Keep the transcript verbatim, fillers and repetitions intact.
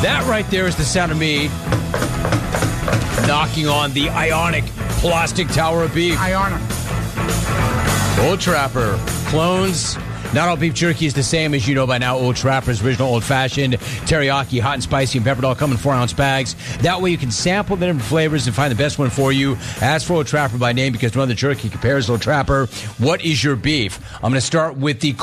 That right there is the sound of me knocking on the ionic plastic tower of beef. Ionic. Old Trapper. Clones. Not all beef jerky is the same, as you know by now. Old Trapper's original old-fashioned, teriyaki, hot and spicy, and peppered all come in four-ounce bags. That way you can sample the different flavors and find the best one for you. Ask for Old Trapper by name because no other jerky compares to Old Trapper. What is your beef? I'm going to start with the